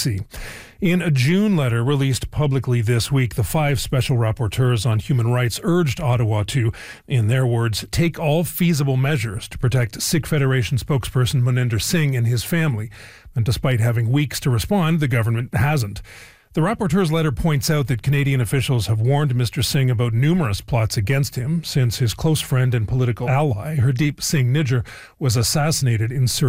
BC. In a June letter released publicly this week, the 5 special rapporteurs on human rights urged Ottawa to, in their words, take all feasible measures to protect Sikh Federation spokesperson Maninder Singh and his family. And despite having weeks to respond, the government hasn't. The rapporteur's letter points out that Canadian officials have warned Mr. Singh about numerous plots against him since his close friend and political ally, Hardeep Singh Nijjar, was assassinated in Surrey.